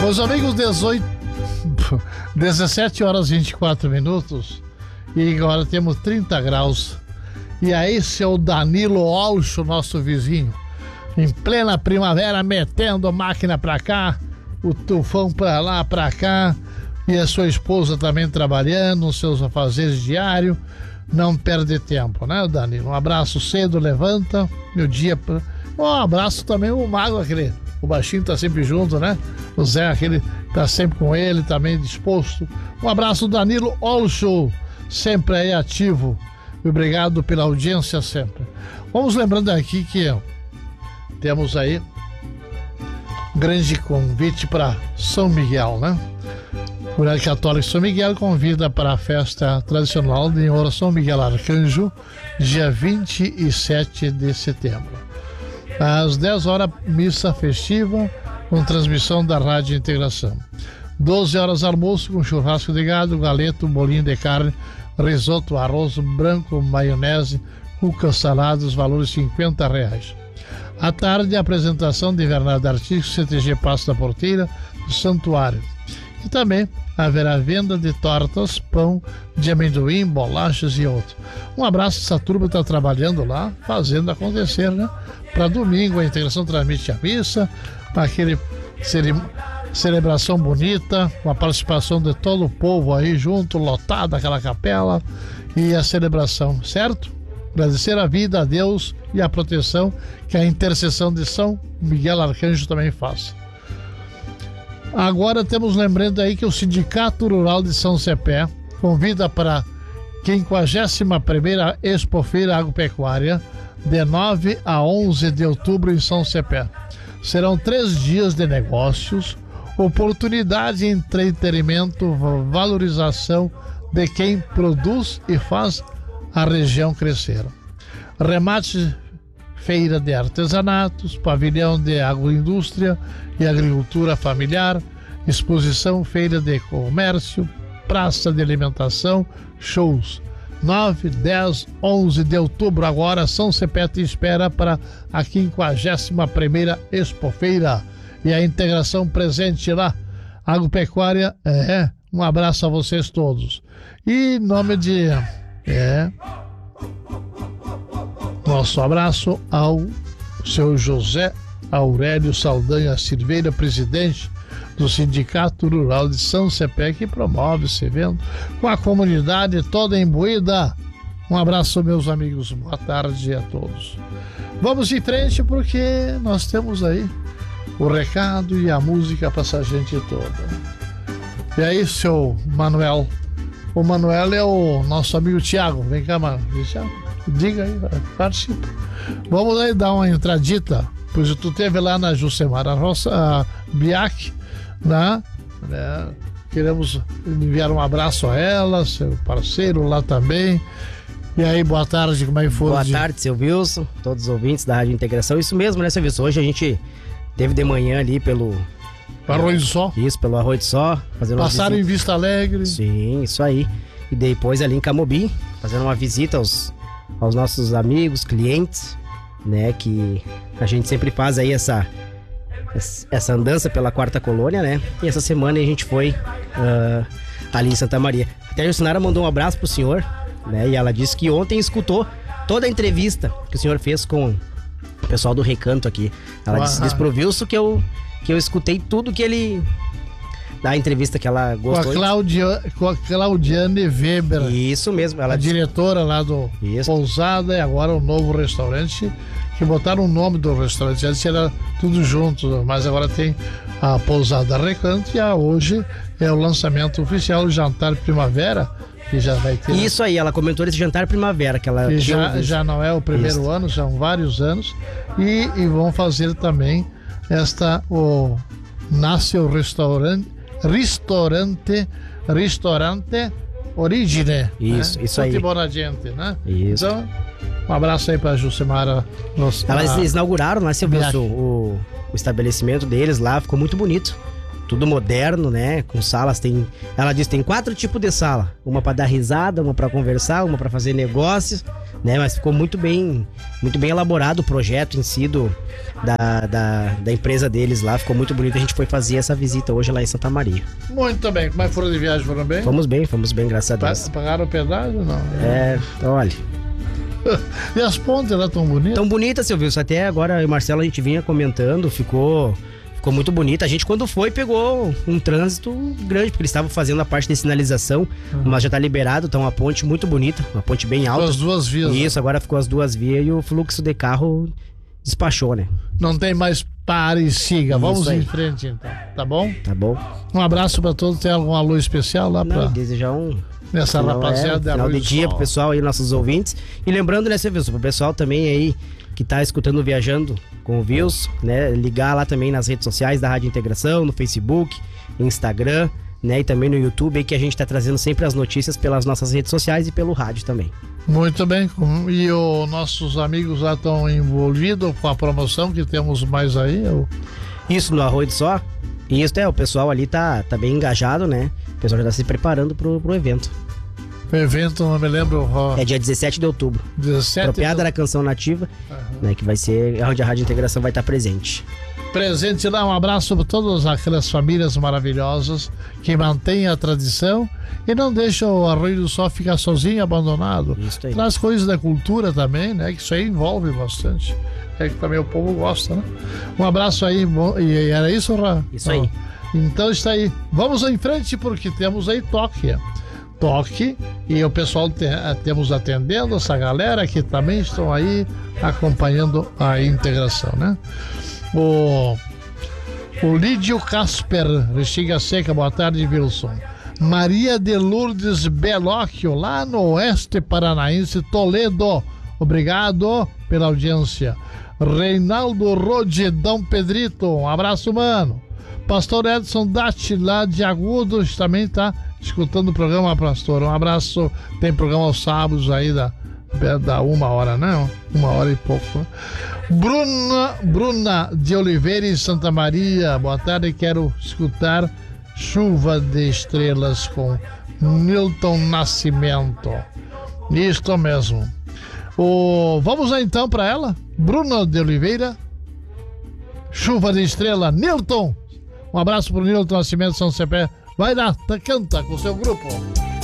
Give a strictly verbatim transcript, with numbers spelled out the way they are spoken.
Meus amigos, dezoito, dezessete horas e vinte e quatro minutos e agora temos trinta graus. E aí, seu Danilo Olcho, nosso vizinho, em plena primavera, metendo a máquina pra cá, o tufão pra lá, pra cá, e a sua esposa também trabalhando nos seus afazeres diários. Não perde tempo, né, Danilo? Um abraço cedo, levanta, meu dia. Pra... Um abraço também o Mago, aquele, o baixinho tá sempre junto, né? O Zé, aquele tá sempre com ele, também disposto. Um abraço, Danilo Olcho, sempre aí ativo. Obrigado pela audiência sempre. Vamos lembrando aqui que temos aí um grande convite para São Miguel, né? O Comunidade Católica São Miguel convida para a festa tradicional de Ouro São Miguel Arcanjo, dia vinte e sete de setembro. Às dez horas, missa festiva com transmissão da Rádio Integração. doze horas, almoço com churrasco de gado, galeto, bolinho de carne, risoto, arroz branco, maionese, cucas, saladas, valores cinquenta reais. À tarde, a apresentação de Invernada Artístico, C T G Passo da Porteira, do Santuário. E também haverá venda de tortas, pão de amendoim, bolachas e outro. Um abraço, essa turma está trabalhando lá, fazendo acontecer, né? Para domingo, a Integração transmite a missa, para aquele cerim... celebração bonita, com a participação de todo o povo aí junto, lotada aquela capela, e a celebração, certo? Agradecer a vida, a Deus e a proteção que a intercessão de São Miguel Arcanjo também faz. Agora temos lembrando aí que o Sindicato Rural de São Cepé convida para a quinquagésima primeira Expofeira Agropecuária de nove a onze de outubro em São Cepé. Serão três dias de negócios, oportunidade, entretenimento, valorização de quem produz e faz a região crescer. Remate, feira de artesanatos, pavilhão de agroindústria e agricultura familiar, exposição, feira de comércio, praça de alimentação, shows. nove, dez, onze de outubro, agora São Cepé te espera para a quinquagésima primeira Expofeira e a integração presente lá. Agropecuária, é, um abraço a vocês todos. E em nome de, é, nosso abraço ao seu José Aurélio Saldanha Silveira, presidente do Sindicato Rural de São Cepé, que promove esse evento com a comunidade toda imbuída. Um abraço, meus amigos, boa tarde a todos. Vamos em frente porque nós temos aí o recado e a música para essa gente toda. E aí, seu Manuel? O Manuel é o nosso amigo Tiago. Vem cá, mano. Diga aí, participa. Vamos aí dar uma entradita, pois tu teve lá na Jucemara Roça, a Biac, né? né? Queremos enviar um abraço a ela, seu parceiro lá também. E aí, boa tarde, como é que foi? Boa de... tarde, seu Wilson, todos os ouvintes da Rádio Integração. Isso mesmo, né, seu Wilson? Hoje a gente teve de manhã ali pelo... Arroio do Sol. Isso, pelo Arroio do Sol. Fazendo Passaram em Vista Alegre. Sim, isso aí. E depois ali em Camobi, fazendo uma visita aos, aos nossos amigos, clientes, né, que a gente sempre faz aí essa, essa andança pela Quarta Colônia, né, e essa semana a gente foi uh, ali em Santa Maria. Até a Jucinara mandou um abraço pro senhor, né, e ela disse que ontem escutou toda a entrevista que o senhor fez com o pessoal do Recanto aqui. Ela disse, disse pro Wilson que eu, que eu escutei tudo que ele... da entrevista que ela gostou. Com a, Claudia, com a Claudiane Weber. Isso mesmo. Ela a disse... diretora lá do Isso. Pousada e agora o novo restaurante, que botaram o nome do restaurante. Antes era tudo junto, mas agora tem a Pousada Recanto e a, hoje é o lançamento oficial do Jantar Primavera, que já vai ter. Isso aí, ela comentou esse Jantar Primavera. Que ela que já, já não é o primeiro Isso. ano, são vários anos. E, e vão fazer também esta, o nasce o restaurante Ristorante, Ristorante Origine. Isso, né? isso aí. Muito boa gente, né? Isso. Então, um abraço aí pra Jucemara. Elas inauguraram lá, seu Wilson, o, o estabelecimento deles lá, ficou muito bonito. Tudo moderno, né? Com salas, tem... Ela disse, tem quatro tipos de sala. Uma pra dar risada, uma pra conversar, uma pra fazer negócios. né? Mas ficou muito bem, muito bem elaborado o projeto em si do, da, da, da empresa deles lá, ficou muito bonito. A gente foi fazer essa visita hoje lá em Santa Maria. Muito bem, como é que foram de viagem? Foram bem? Fomos bem, fomos bem, graças a Deus. Pagaram o pedágio ou não? É, olha... E as pontes lá tão bonitas? Tão bonitas, seu Wilson. Até agora eu e o Marcelo a gente vinha comentando, ficou, ficou muito bonita. A gente quando foi pegou um trânsito grande, porque eles estavam fazendo a parte de sinalização, uhum. mas já tá liberado, então uma ponte muito bonita, uma ponte bem alta. Com as duas vias. Isso, né? Agora ficou as duas vias e o fluxo de carro despachou, né? Não tem mais pare e siga. Vamos em frente então, tá bom? Tá bom. Um abraço pra todos. Tem algum alô especial lá pra... Não, desejar um... Nessa final, rapaziada, é, final de dia pro pessoal aí, nossos ouvintes. E lembrando, né, seu Wilson, pro pessoal também aí que tá escutando Viajando com o Wilson, né, ligar lá também nas redes sociais da Rádio Integração, no Facebook, Instagram, né, e também no YouTube aí, que a gente tá trazendo sempre as notícias pelas nossas redes sociais e pelo rádio também. Muito bem, e os nossos amigos lá estão envolvidos com a promoção que temos mais aí? Eu... Isso, no Arroio do Só. Isso, é, o pessoal ali tá, tá bem engajado, né? O pessoal já tá se preparando pro, pro evento. O evento, não me lembro... É dia dezessete de outubro. dezessete Apropriada de... da Canção Nativa, uhum. né? Que vai ser onde a Rádio Integração vai estar presente. Presente lá, um abraço para todas aquelas famílias maravilhosas que mantêm a tradição e não deixam o Arroio do Sol ficar sozinho, abandonado. Isso aí. Traz coisas da cultura também, né? Que isso aí envolve bastante. É que também o povo gosta, né? Um abraço aí, e era isso, Rá? Isso aí. Então está aí. Vamos em frente porque temos aí toque. Toque e o pessoal te, temos atendendo essa galera que também estão aí acompanhando a integração, né? O, o Lídio Casper, Rexiga Seca, boa tarde, Wilson. Maria de Lourdes Belóquio, lá no Oeste Paranaense, Toledo. Obrigado pela audiência. Reinaldo Rodidão Pedrito, um abraço, mano. Pastor Edson Datti, lá de Agudos, também tá escutando o programa, pastor. Um abraço. Tem programa aos sábados aí da, da uma hora, né? Uma hora e pouco. Né? Bruna, Bruna de Oliveira em Santa Maria, boa tarde. Quero escutar Chuva de Estrelas com Nilton Nascimento. Isto mesmo. O, vamos lá então para ela, Bruna de Oliveira, Chuva de Estrela, Nilton. Um abraço pro Nilton Nascimento São Cepé. Vai lá, canta com o seu grupo.